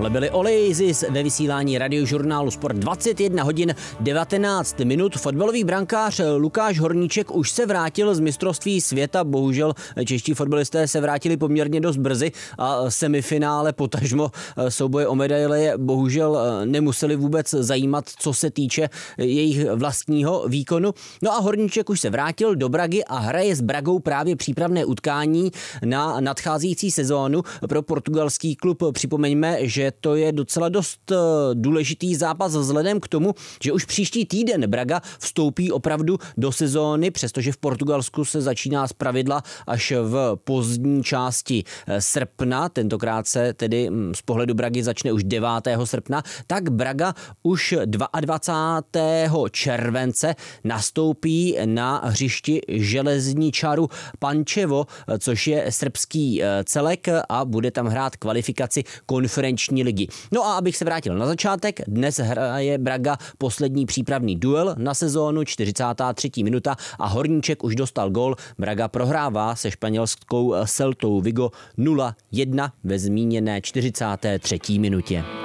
Tohle byly Oasis ve vysílání radiožurnálu Sport. 21 hodin 19 minut. Fotbalový brankář Lukáš Horníček už se vrátil z mistrovství světa. Bohužel čeští fotbalisté se vrátili poměrně dost brzy a semifinále potažmo souboje o medaile bohužel nemuseli vůbec zajímat, co se týče jejich vlastního výkonu. No a Horníček už se vrátil do Bragy a hraje s Bragou právě přípravné utkání na nadcházející sezónu pro portugalský klub. Připomeňme, že to je docela dost důležitý zápas vzhledem k tomu, že už příští týden Braga vstoupí opravdu do sezóny, přestože v Portugalsku se začíná zpravidla až v pozdní části srpna, tentokrát se tedy z pohledu Bragy začne už 9. srpna, tak Braga už 22. července nastoupí na hřišti Železničaru Pančevo, což je srbský celek a bude tam hrát kvalifikaci konferenční ligy. No a abych se vrátil na začátek, dnes hraje Braga poslední přípravný duel na sezónu, 43. minuta a Horníček už dostal gól. Braga prohrává se španělskou Celtou Vigo 0-1 ve zmíněné 43. minutě.